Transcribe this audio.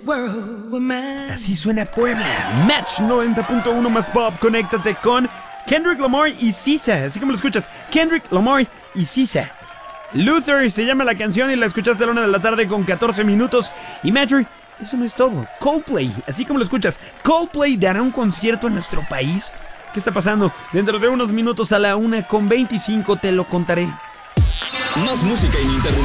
Así suena Puebla. Match 90.1 más pop. Conéctate con Kendrick Lamar y Sisa. Así como lo escuchas, Kendrick Lamar y Sisa. Luther se llama la canción y la escuchaste a la 1 de la tarde con 14 minutos. Y Matthew, eso no es todo. Coldplay, así como lo escuchas, Coldplay dará un concierto en nuestro país. ¿Qué está pasando? Dentro de unos minutos a la 1:25 te lo contaré. Más música ininterrumpida.